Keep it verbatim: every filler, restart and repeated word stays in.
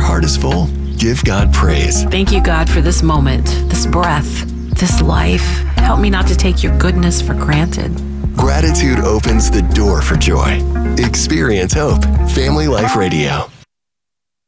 heart is full, give God praise. Thank you, God, for this moment, this breath, this life. Help me not to take your goodness for granted. Gratitude opens the door for joy. Experience hope. Family Life Radio.